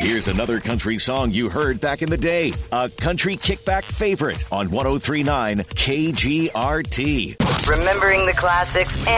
Here's another country song you heard back in the day. A country kickback favorite on 103.9 KGRT. Remembering the classics